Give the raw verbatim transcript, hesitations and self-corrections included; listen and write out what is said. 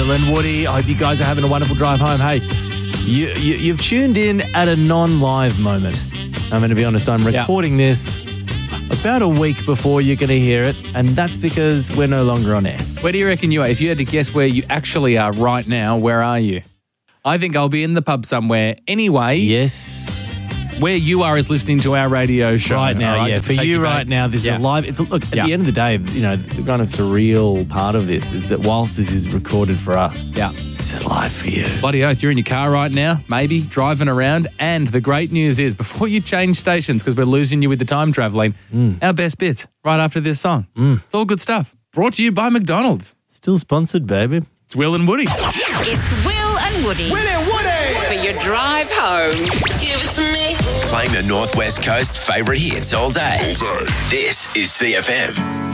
Will and Woody. I hope you guys are having a wonderful drive home. Hey, you, you, you've tuned in at a non-live moment. I'm going to be honest, I'm recording yeah. this about a week before you're going to hear it, and that's because we're no longer on air. Where do you reckon you are? If you had to guess where you actually are right now, where are you? I think I'll be in the pub somewhere. Anyway. Yes. Where you are is listening to our radio show. Right now, right? yeah. For you right back. now, this yeah. is a live. It's a, look, at yeah. the end of the day, you know, the kind of surreal part of this is that whilst this is recorded for us, yeah, this is live for you. Bloody oath, you're in your car right now, maybe, driving around. And the great news is, before you change stations, because we're losing you with the time travelling, mm. our best bits right after this song. Mm. It's all good stuff. Brought to you by McDonald's. Still sponsored, baby. It's Will and Woody. It's Will and Woody. Will and Woody. For your drive home. Give it to me. Playing the Northwest Coast favourite hits all day. All day. This is C F M.